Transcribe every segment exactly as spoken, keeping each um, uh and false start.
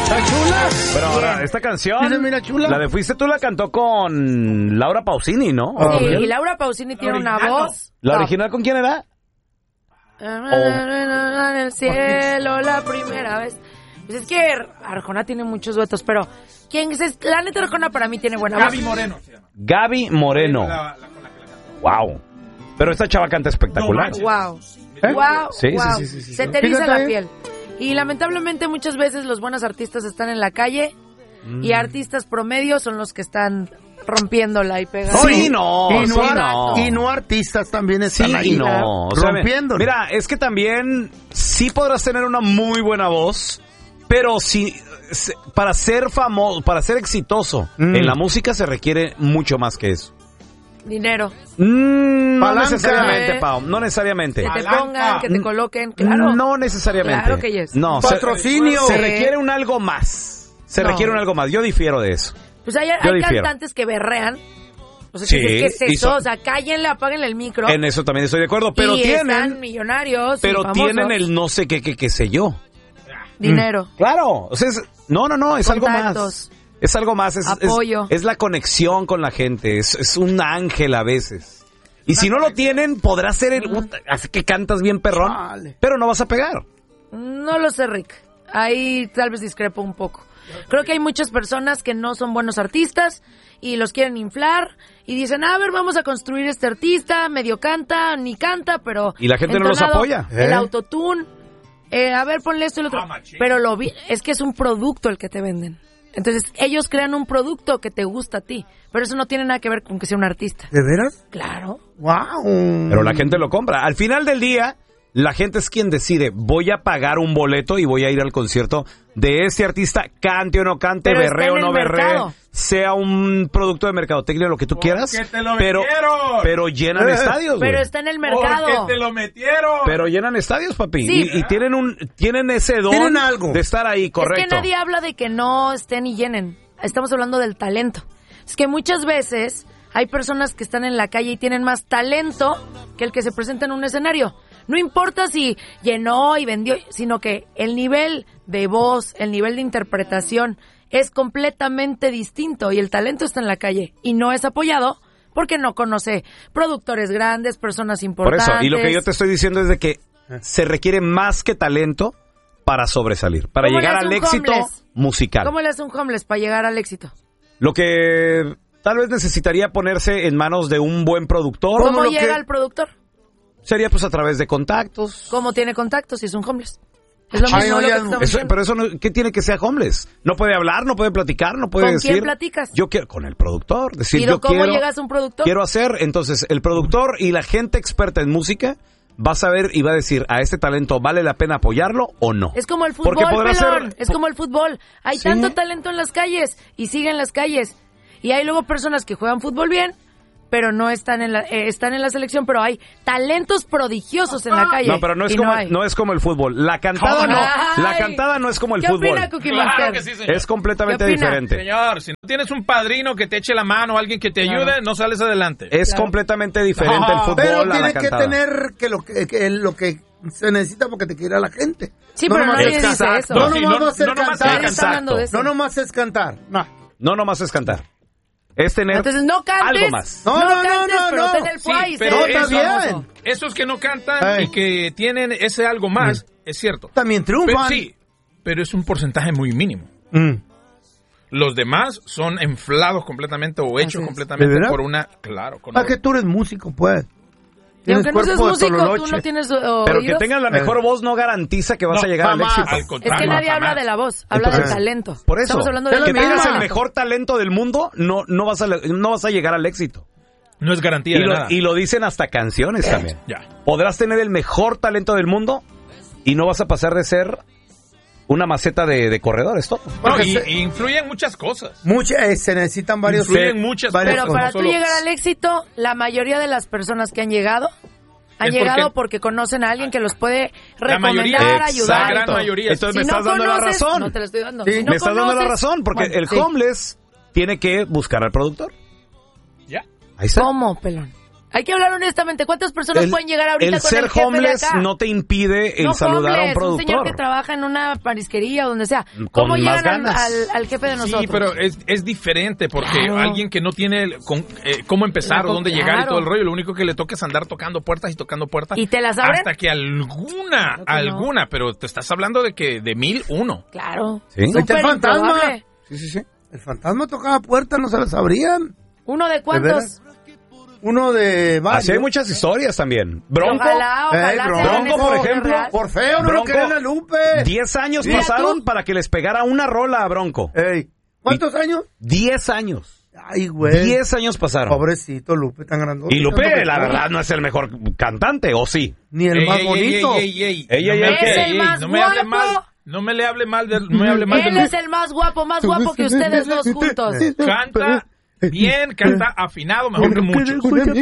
¿Está chula? Pero ahora, esta canción, Dice, mira, chula. la de Fuiste tú la cantó con Laura Pausini, ¿no? Sí, y Laura Pausini tiene una voz. ¿La top. original con quién era? En el cielo la primera vez. Pues es que Arjona tiene muchos duetos, pero ¿quién es? La neta Arjona para mí tiene buena voz. Gaby Moreno se llama. Gaby Moreno. La- la- con la que la cantó. Wow. Pero esta chava canta espectacular. No Wow. ¿Eh? Wow. Sí, sí, wow. sí, sí, sí, Se sí. te eriza Fíjate. la piel. Y lamentablemente muchas veces los buenos artistas están en la calle y artistas promedio son los que están rompiéndola y pegando. Sí, no, y no, sí, ar- no. y no artistas también están Sí, ahí. y no. O sea, rompiendo. Mira, es que también sí podrás tener una muy buena voz, pero si se- para ser famoso, para ser exitoso Mm. en la música se requiere mucho más que eso. Dinero. Mm, no Palanca. necesariamente, Pau, no necesariamente. Que te Palanca. pongan, que te coloquen, claro. No necesariamente. Claro que yes. No, se- Patrocinio. Se, Sí. requiere un algo más. Se No. requiere un algo más. Yo difiero de eso. Pues hay, Yo hay difiero. cantantes que berrean. O sea, Sí, que dices, ¿qué es y eso? son- O sea, cállenle, apáguenle el micro. En eso también estoy de acuerdo, pero y tienen están millonarios y pero famosos. tienen el no sé qué qué qué sé yo. dinero. Claro, o sea, es- no, no, no, es algo Contactos. más. Es algo más, es, es- Apoyo. es la conexión con la gente, es, es un ángel a veces. Y si no lo tienen, podrá ser el... puta, así que cantas bien perrón, Chale. pero no vas a pegar. No lo sé, Rick. Ahí tal vez discrepo un poco. Creo que hay muchas personas que no son buenos artistas y los quieren inflar y dicen, a ver, vamos a construir este artista, medio canta, ni canta, pero... Y la gente no los entonado, apoya. El ¿Eh? autotune, eh, a ver, ponle esto y lo otro. Ah, machín. Pero lo vi, es que es un producto el que te venden. Entonces, ellos crean un producto que te gusta a ti, pero eso no tiene nada que ver con que sea un artista. ¿De veras? Claro. Wow. Pero la gente lo compra. Al final del día, la gente es quien decide, voy a pagar un boleto y voy a ir al concierto de este artista, cante o no cante, Pero está berre o en no el berre, mercado. sea un producto de mercadotecnia, lo que tú quieras, Porque te lo pero, vendieron. pero llenan Eh. estadios, güey. Pero está en el mercado. Porque te lo metieron. Pero llenan estadios, papi. Sí. Y, y tienen un tienen ese don Tienen algo. de estar ahí, correcto. Es que nadie habla de que no estén y llenen. Estamos hablando del talento. Es que muchas veces hay personas que están en la calle y tienen más talento que el que se presenta en un escenario. No importa si llenó y vendió, sino que el nivel de voz, el nivel de interpretación es completamente distinto y el talento está en la calle y no es apoyado porque no conoce productores grandes, personas Por importantes. eso, y lo que yo te estoy diciendo es de que se requiere más que talento para sobresalir, para ¿Cómo le llegar hace al un éxito homeless? musical. ¿Cómo le hace un homeless para llegar al éxito? Lo que tal vez necesitaría ponerse en manos de un buen productor ¿Cómo lo llega que- al productor? sería pues a través de contactos. ¿Cómo tiene contactos si es un homeless? Es lo Ay, mismo no, lo ya que no. estamos Eso- diciendo. pero eso no, ¿qué tiene que ser homeless? No puede hablar, no puede platicar, no puede ¿Con decir. quién platicas? Yo quiero con el productor, decir ¿Pero yo cómo quiero llegas a un productor? quiero hacer, entonces el productor y la gente experta en música va a saber y va a decir a este talento vale la pena apoyarlo o no. Es como el fútbol, Porque podrá pelón. ser- Es como el fútbol. Hay Sí. tanto talento en las calles y siguen las calles. Y hay luego personas que juegan fútbol bien, pero no están en la, eh, están en la selección, pero hay talentos prodigiosos en la calle. No, pero no es y como hay. no es como el fútbol. La cantada no, Ay. la cantada no es como el ¿Qué fútbol. opina Cookie Claro Monster? que sí, señor. Es completamente ¿Qué opina? diferente. Señor, si no tienes un padrino que te eche la mano, alguien que te Claro. ayude, no sales adelante. Es Claro. completamente diferente el No, fútbol Pero a la tiene que cantada. tener que lo que, que lo que se necesita porque te quiera la gente. Sí, pero nomás nadie es dice cantar. eso. No, Sí, nomás no- va a ser no nomás cantar. es Nadie está hablando de eso. No nomás es cantar. No. No nomás es cantar. Es tener Entonces no cantes. algo más. No, no, no, cantes, no, pero no. ten el Sí, price. pero ¿eh? No, está eso- bien. Esos que no cantan Ay. y que tienen ese algo más, es cierto. También Pero, triunfan. sí, pero es un porcentaje muy mínimo. Mm. Los demás son inflados completamente o hechos Así es. completamente ¿De verdad? por una... Claro, con Ah, que tú eres músico, pues. Y Tienes aunque no seas cuerpo de músico, tú tololoche. no tienes uh, Pero que oídos. tengas la mejor voz no garantiza que vas No, a llegar jamás. al éxito. al Es contrario. que nadie jamás. habla de la voz, habla Entonces, del talento. Por eso, Estamos hablando es del la que misma. tengas el talento. mejor talento del mundo, no, no, vas a, no vas a llegar al éxito. No es garantía Y de lo, nada. y lo dicen hasta canciones también. Ya. Podrás tener el mejor talento del mundo y no vas a pasar de ser una maceta de, de corredores, todo. No, Porque y, se- y influyen muchas cosas. Mucha- eh, se necesitan varios. Influyen muchas varias Pero cosas, para no tú solo- llegar al éxito, la mayoría de las personas que han llegado han Es llegado porque- porque conocen a alguien que los puede La mayoría, recomendar, la ayudar. gran mayoría. Entonces Si me no estás dando la conoces, razón. No te lo estoy dando. Sí. Si no me estás dando la conoces, razón, porque bueno, el sí. homeless tiene que buscar al productor. Ya. Ahí está. ¿Cómo, pelón? Hay que hablar honestamente. ¿Cuántas personas El- pueden llegar ahorita el con ser el jefe homeless de acá? no te impide el No saludar homeless, a un productor. un señor que trabaja en una marisquería o donde sea. Con ¿Cómo más llegan al, ganas. al, al jefe de nosotros? Sí, pero es, es diferente porque Claro. alguien que no tiene el- con- eh, cómo empezar Claro. o dónde llegar y todo el rollo, lo único que le toca es andar tocando puertas y tocando puertas. ¿Y te las abren? Hasta que alguna, Creo que alguna, pero te estás hablando de que de mil uno. Claro. Sí. Ahí está Súper el fantasma. improbable. Sí, sí, sí. El fantasma tocaba puertas, no se las abrían. ¿Uno de ¿De cuántos? veras? Uno de varios. Así hay muchas historias también. Bronco, Ojalá, ojalá. Ey, sea Bronco, una por historia ejemplo, real. Por feo, no lo Bronco, querían a Lupe. diez años Mira pasaron tú. para que les pegara una rola a Bronco. Ey, ¿cuántos años? Diez años. Ay, güey. Diez años pasaron. Pobrecito Lupe, tan grandote. Y Lupe, tanto que la come. verdad, no es el mejor cantante, ¿o sí? Ni el Ey, más ey, bonito. ey, ey, ey, Ey, no ey, me ey, hable- ¿qué? Es el más no me hable guapo. mal, no me le hable mal de, no me hable mal de Él es el más guapo, más guapo que ustedes dos juntos. Canta bien, canta afinado, mejor que muchos.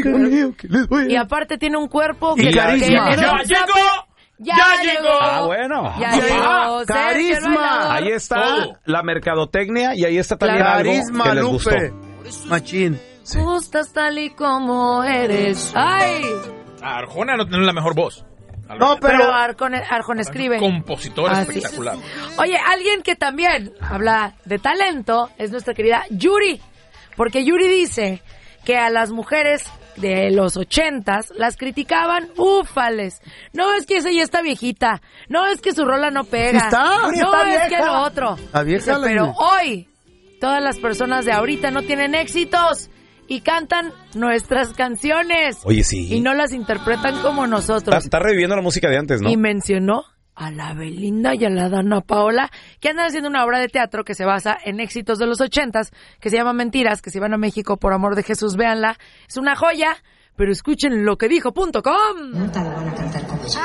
Y aparte tiene un cuerpo Y que, carisma. que le da ¡Ya un llegó! zape. ¡Ya llegó! Ah, bueno. Ya Sí. llegó. Sergio, el Carisma. bailador. Ahí está Todo. la mercadotecnia y ahí está también Claro. algo Carisma, que les gustó. Lupe. Machín. Sí. Gustas tal y como eres. ¡Ay! Arjona no tiene la mejor voz. No, Pero pero... Arjón, Arjón escribe. Compositor Así es. espectacular. Oye, alguien que también habla de talento es nuestra querida Yuri. Porque Yuri dice que a las mujeres de los ochentas las criticaban, ufales. No, es que esa ya está viejita. No, es que su rola no pega. Sí está. No, Yuri está es que vieja. lo otro. La vieja Dice, la- pero hoy, todas las personas de ahorita no tienen éxitos y cantan nuestras canciones. Oye, sí. Y no las interpretan como Está, nosotros. está reviviendo la música de antes, ¿no? Y mencionó a la Belinda y a la Dana Paola, que andan haciendo una obra de teatro que se basa en éxitos de los ochentas, que se llama Mentiras, que si van a México, por amor de Jesús, véanla. Es una joya, pero escuchen lo que dijo punto com. Nunca la van a cantar como yo.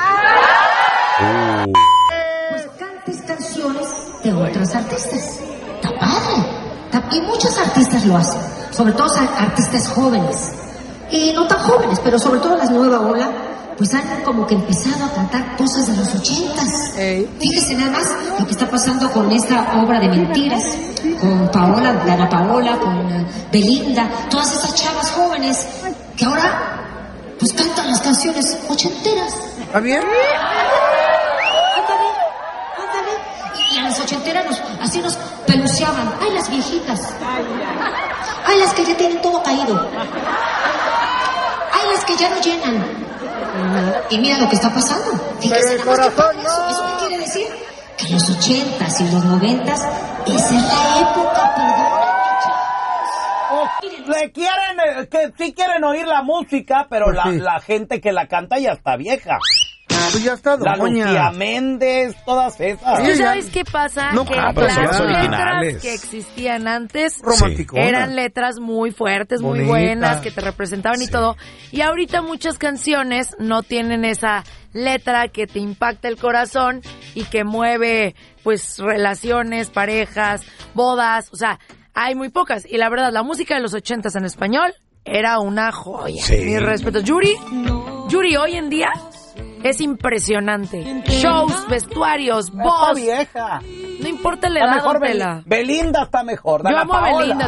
Uh. Pues cantes canciones de otros artistas. Está padre. Está- Y muchos artistas lo hacen. Sobre todo sa- artistas jóvenes. Y no tan jóvenes, pero sobre todo las nueva ola, pues han como que empezado a cantar cosas de los ochentas. Ey. Fíjese nada más lo que está pasando con esta obra de Mentiras, con Paola, Dana Paola, con eh, Belinda, todas esas chavas jóvenes que ahora pues cantan las canciones ochenteras. ¿Está bien? Ándale, ándale. Y a las ochenteras nos, así nos peluceaban. Ay, las viejitas. Ay, las que ya tienen todo caído. Ay, las que ya no llenan. Y mira lo que está pasando. Fíjese nada más que padre eso. ¿Eso qué quiere decir? Que los ochentas y los noventas, esa es la época, perdón. Le quieren, eh, que sí quieren oír la música, pero Pues la, sí. la gente que la canta ya está vieja. Pues ya está, La doña. Lucía Méndez, todas esas. Sí, ¿Tú ya- sabes qué pasa? No, que ah, pero las son las letras originales. que existían antes Romanticona. eran letras muy fuertes, muy Bonita. buenas, que te representaban y Sí. todo. Y ahorita muchas canciones no tienen esa letra que te impacta el corazón y que mueve, pues, relaciones, parejas, bodas. O sea, hay muy pocas. Y la verdad, la música de los ochentas en español era una joya. Sí. Mi respeto. Yuri, Yuri hoy en día es impresionante. Shows, vestuarios, Está voz. vieja. No importa la Está edad, mejor don Bel- Tela. Belinda está mejor. Yo Dana amo a Paola. Belinda